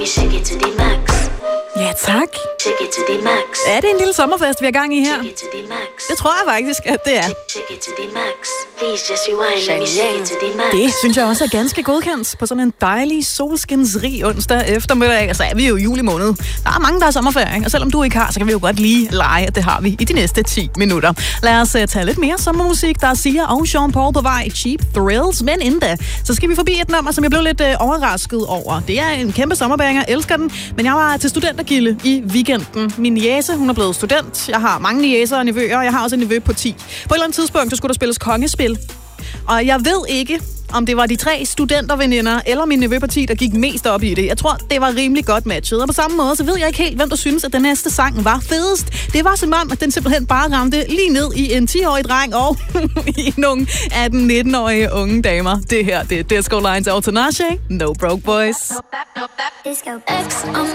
Ja, tak. Er det en lille sommerfest, vi har gang i her? Det tror jeg faktisk, at det er. Det synes jeg også er ganske godkendt på sådan en dejlig solskinsrig onsdag eftermiddag. Og så er vi jo i juli måned. Der er mange, der har sommerferie, og selvom du ikke har, så kan vi jo godt lige lege, at det har vi i de næste 10 minutter. Lad os tage lidt mere sommermusik, der siger og Sean Paul på vej, Cheap Thrills. Men inden da, så skal vi forbi et nummer, som jeg blev lidt overrasket over. Det er en kæmpe sommerbanger, elsker den, men jeg var til studentergilde i weekenden. Min niece, hun er blevet student. Jeg har mange niecer og nevøer, og jeg har også en nevø på 10. På et eller andet tidspunkt, så skulle der spilles kongespil. Og jeg ved ikke, om det var de 3 studenterveninder eller min nevø på 10, der gik mest op i det. Jeg tror, det var rimelig godt matchet. Og på samme måde, så ved jeg ikke helt, hvem der synes, at den næste sang var fedest. Det var som om, at den simpelthen bare ramte lige ned i en 10-årig dreng og i nogle 18-19-årige unge damer. Det her, det er Disco Lines og Tinashe. No Broke Boys.